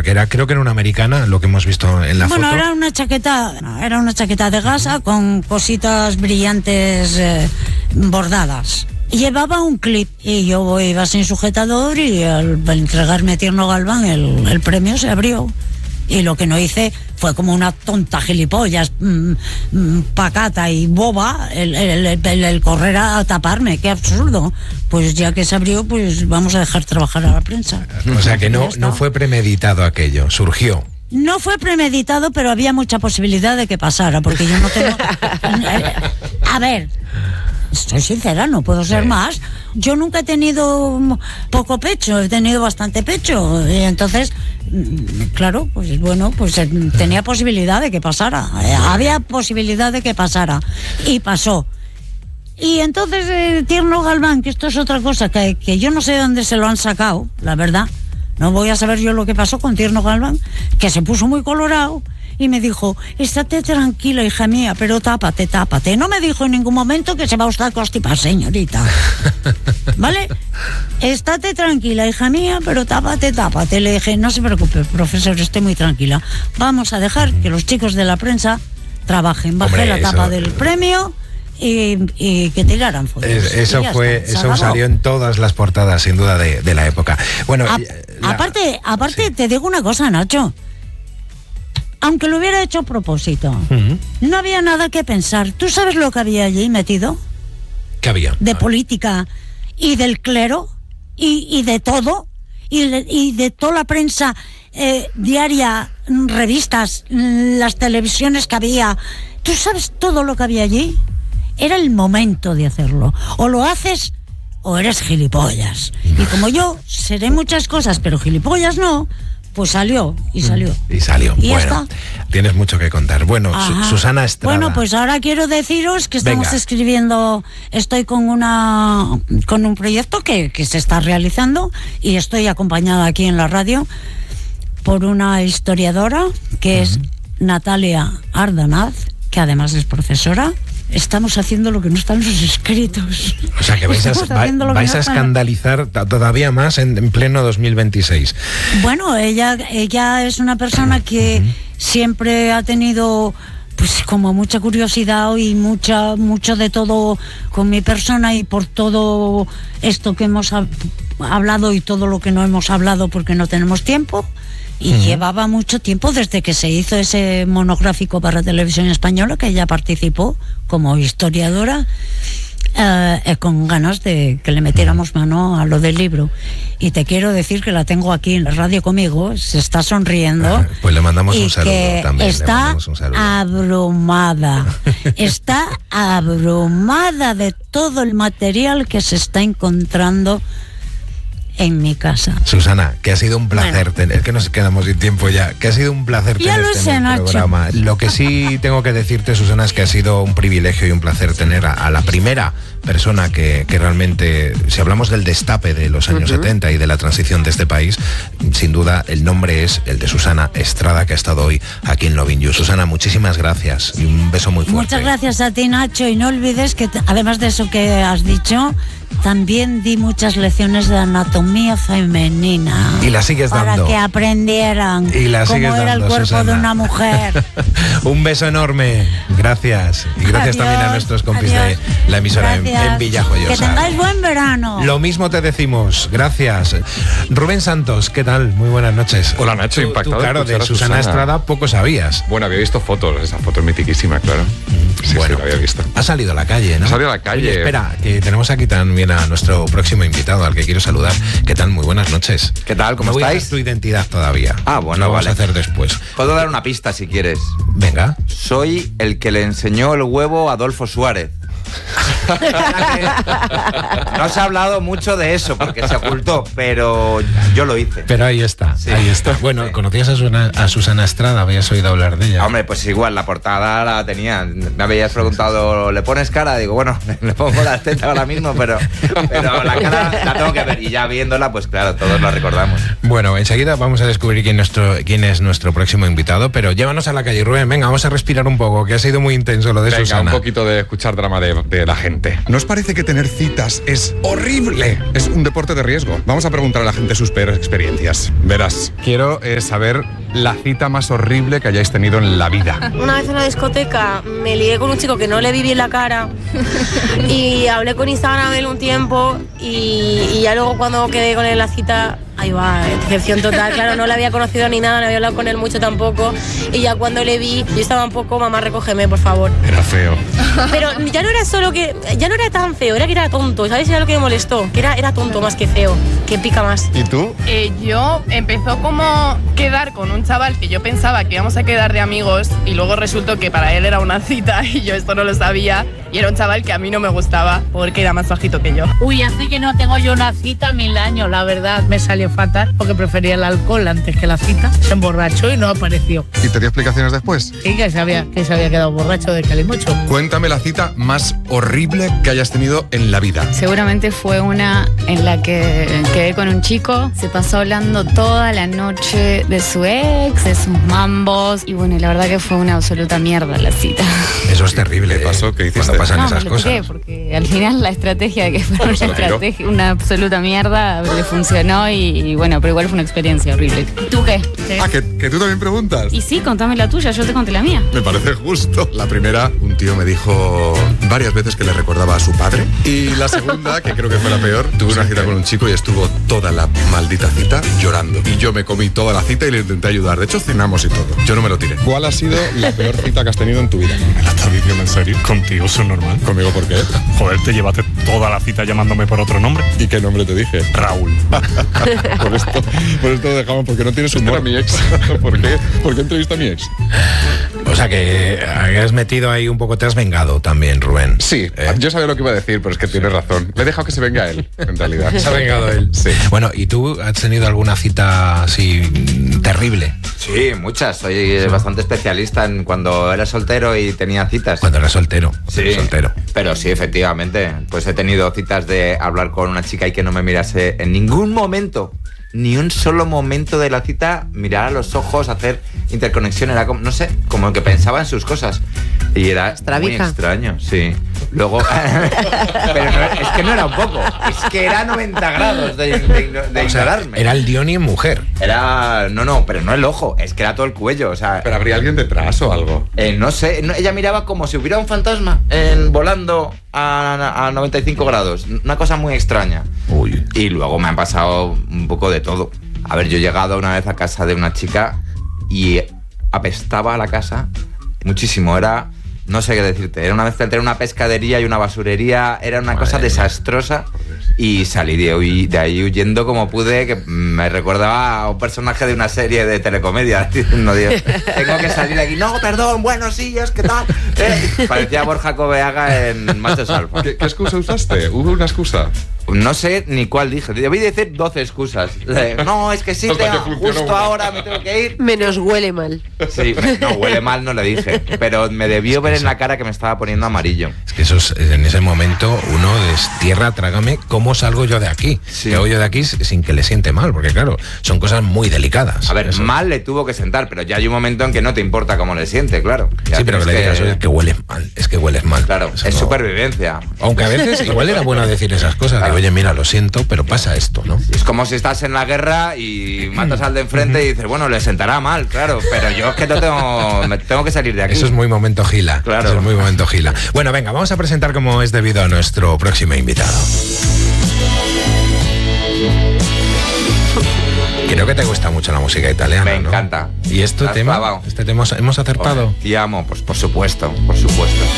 porque creo que era una americana, lo que hemos visto en la foto. Bueno, era una chaqueta de gasa con cositas brillantes bordadas. Llevaba un clip y yo iba sin sujetador y al entregarme a Tierno Galván el premio se abrió. Y lo que no hice fue como una tonta gilipollas, pacata y boba, el correr a taparme. ¡Qué absurdo! Pues ya que se abrió, pues vamos a dejar trabajar a la prensa. O sea que no fue premeditado aquello, surgió. No fue premeditado, pero había mucha posibilidad de que pasara, porque yo no tengo... A ver... Soy sincera, no puedo ser más. Yo nunca he tenido poco pecho, he tenido bastante pecho. Y entonces, claro, pues bueno, pues tenía posibilidad de que pasara. Había posibilidad de que pasara. Y pasó. Y entonces, Tierno Galván, que esto es otra cosa, que yo no sé de dónde se lo han sacado, la verdad. No voy a saber yo lo que pasó con Tierno Galván, que se puso muy colorado. Y me dijo, estate tranquila, hija mía, pero tápate. No me dijo en ningún momento que se va usted a constipar, señorita. ¿Vale? Estate tranquila, hija mía, pero tápate. Le dije, no se preocupe, profesor, estoy muy tranquila. Vamos a dejar que los chicos de la prensa trabajen. Bajé la tapa del premio y que tiraran fotos. Eso salió en todas las portadas, sin duda, de la época. Bueno, aparte, sí. Te digo una cosa, Nacho. Aunque lo hubiera hecho a propósito, no había nada que pensar. ¿Tú sabes lo que había allí metido? ¿Qué había? De política y del clero y de todo. Y de toda la prensa diaria, revistas, las televisiones que había. ¿Tú sabes todo lo que había allí? Era el momento de hacerlo. O lo haces o eres gilipollas. Y como yo seré muchas cosas, pero gilipollas no... Pues salió. Y bueno, está. Tienes mucho que contar. Bueno, Susana Estrada. Bueno, pues ahora quiero deciros que estamos escribiendo, estoy con un proyecto que se está realizando y estoy acompañada aquí en la radio por una historiadora que es Natalia Ardanaz, que además es profesora. Estamos haciendo lo que no está en sus escritos. O sea que vais a escandalizar todavía más en pleno 2026. Bueno, ella es una persona que siempre ha tenido pues como mucha curiosidad y mucho de todo con mi persona y por todo esto que hemos hablado y todo lo que no hemos hablado porque no tenemos tiempo. Y llevaba mucho tiempo desde que se hizo ese monográfico para Televisión Española, que ella participó como historiadora, con ganas de que le metiéramos mano a lo del libro. Y te quiero decir que la tengo aquí en la radio conmigo, se está sonriendo. Pues le mandamos un saludo también. Está abrumada. Está abrumada de todo el material que se está encontrando en mi casa. Susana, que ha sido un placer tener, que nos quedamos sin tiempo ya, que ha sido un placer tenerte en el programa. Lo que sí tengo que decirte, Susana, es que ha sido un privilegio y un placer tener a la primera persona que realmente, si hablamos del destape de los años 70 y de la transición de este país, sin duda el nombre es el de Susana Estrada, que ha estado hoy aquí en Lovin' You. Susana, muchísimas gracias y un beso muy fuerte. Muchas gracias a ti, Nacho, y no olvides que además de eso que has dicho, también di muchas lecciones de anatomía femenina. Y la sigues dando. Para que aprendieran cómo era el cuerpo, Susana, de una mujer. Un beso enorme. Gracias. Y gracias también a nuestros compis de la emisora en Villajoyosa. Que tengáis buen verano. Lo mismo te decimos. Gracias. Rubén Santos, ¿qué tal? Muy buenas noches. Hola, Nacho, impactado. Tú, claro, de Susana Estrada poco sabías. Bueno, había visto fotos. Esa foto es mitiquísima, claro. Sí, bueno, sí, la había visto. Ha salido a la calle, ¿no? Ha salido a la calle. Oye, espera, que tenemos aquí también a nuestro próximo invitado, al que quiero saludar. ¿Qué tal? Muy buenas noches. ¿Qué tal? ¿Cómo estáis? No voy a dar tu identidad todavía. Ah, bueno, lo vamos a hacer después. Puedo dar una pista si quieres. Venga. Soy el que le enseñó el huevo a Adolfo Suárez. No se ha hablado mucho de eso porque se ocultó, pero yo lo hice. Pero ahí está, sí, ahí está. Bueno, sí. ¿Conocías a Susana Estrada? ¿Habías oído hablar de ella? Hombre, pues igual, la portada la tenía. Me habías preguntado, ¿le pones cara? Digo, bueno, le pongo las tetas ahora mismo, pero la cara la tengo que ver. Y ya viéndola, pues claro, todos la recordamos. Bueno, enseguida vamos a descubrir quién es nuestro próximo invitado, pero llévanos a la calle, Rubén. Venga, vamos a respirar un poco, que ha sido muy intenso lo de Susana. Un poquito de escuchar drama de de la gente. ¿No os parece que tener citas es horrible? Es un deporte de riesgo. Vamos a preguntar a la gente sus peores experiencias. Verás, quiero saber la cita más horrible que hayáis tenido en la vida. Una vez en una discoteca me lié con un chico que no le vi bien la cara y hablé con Instagram él un tiempo y ya luego cuando quedé con él en la cita, ahí va, decepción total. Claro, no le había conocido ni nada, no había hablado con él mucho tampoco y ya cuando le vi, yo estaba un poco, mamá, recógeme, por favor. Era feo. Pero ya no era solo que, ya no era tan feo, era que era tonto, ¿sabes? Era lo que me molestó, que era tonto más que feo, que pica más. ¿Y tú? Yo empezó como quedar con un chaval que yo pensaba que íbamos a quedar de amigos y luego resultó que para él era una cita y yo esto no lo sabía y era un chaval que a mí no me gustaba porque era más bajito que yo. Uy, así que no tengo yo una cita 1000 años, la verdad, me salió fatal porque prefería el alcohol antes que la cita. Se emborrachó y no apareció. ¿Y te dio explicaciones después? Sí, que se había quedado borracho de calimocho. Cuéntame la cita más horrible que hayas tenido en la vida. Seguramente fue una en la que quedé con un chico, se pasó hablando toda la noche de su ex, de sus mambos y bueno, la verdad que fue una absoluta mierda la cita. Eso es terrible. ¿Qué pasó? ¿Qué hiciste? Cuando pasan esas me cosas. toqué, porque al final la estrategia que fue una absoluta mierda le funcionó y bueno, pero igual fue una experiencia horrible. ¿Tú qué? Ah, que tú también preguntas. Y sí, contame la tuya, yo te conté la mía. Me parece justo. La primera, un tío me dijo varias veces que le recordaba a su padre. Y la segunda, que creo que fue la peor, tuve una cita con un chico y estuvo toda la maldita cita llorando. Y yo me comí toda la cita y le intenté ayudar. De hecho, cenamos y todo. Yo no me lo tiré. ¿Cuál ha sido la peor cita que has tenido en tu vida? ¿Me la estás diciendo en serio? ¿Contigo eso es normal? ¿Conmigo por qué? Joder, te llevaste toda la cita llamándome por otro nombre. ¿Y qué nombre te dije? Raúl. por esto lo dejamos, porque no tienes humor. Mi ex. ¿Por qué entrevista a mi ex? O sea que has metido ahí un poco, te has vengado también, Rubén. Sí, yo sabía lo que iba a decir, pero es que tienes razón. Le he dejado que se venga él, en realidad. Se ha vengado él. Sí. Bueno, ¿y tú has tenido alguna cita así terrible? Sí, muchas. Soy bastante especialista en cuando era soltero y tenía citas. Cuando era soltero. Sí, soltero. Pero sí, efectivamente. Pues he tenido citas de hablar con una chica y que no me mirase en ningún momento. Ni un solo momento de la cita, mirar a los ojos, hacer interconexión, era como, no sé, como que pensaba en sus cosas. Y era muy extraño, sí. Luego, pero es que no era un poco, es que era 90 grados de ignorarme. Era el Diony en mujer. Era, pero no el ojo, es que era todo el cuello, o sea. ¿Pero habría alguien detrás o algo? No sé, ella miraba como si hubiera un fantasma volando a 95 grados, una cosa muy extraña. Uy. Y luego me han pasado un poco de todo. A ver, yo he llegado una vez a casa de una chica y apestaba a la casa muchísimo, era, no sé qué decirte, era una mezcla entre una pescadería y una basurería, era una cosa desastrosa y salí de ahí huyendo como pude, que me recordaba a un personaje de una serie de telecomedia. No, Dios, tengo que salir de aquí, no, perdón, buenos días, ¿qué tal? Parecía Borja Coveaga en Machos Alfa. ¿Qué excusa usaste? ¿Hubo una excusa? No sé ni cuál dije. Debí decir 12 excusas. No, es que sí, justo ahora me tengo que ir. Menos huele mal. Sí, no, huele mal no le dije. Pero me debió ver en la cara que me estaba poniendo amarillo. Es que eso es, en ese momento uno destierra, trágame, ¿cómo salgo yo de aquí? Sí. ¿Qué hago yo de aquí sin que le siente mal? Porque claro, son cosas muy delicadas. A ver, eso. Mal le tuvo que sentar, pero ya hay un momento en que no te importa cómo le siente, claro. Ya sí, pero que le digas, oye, que hueles mal, es que hueles mal. Claro, eso es no... supervivencia. Aunque a veces igual era bueno decir esas cosas, claro. De, oye, mira, lo siento, pero pasa esto, ¿no? Es como si estás en la guerra y matas al de enfrente y dices, bueno, le sentará mal, claro, pero yo es que me tengo que salir de aquí. Eso es muy momento gila. Claro. Eso es muy momento gila. Bueno, venga, vamos a presentar como es debido a nuestro próximo invitado. Creo que te gusta mucho la música italiana. Me ¿no? encanta. ¿Y este tema hemos acertado? Te amo, pues por supuesto, por supuesto.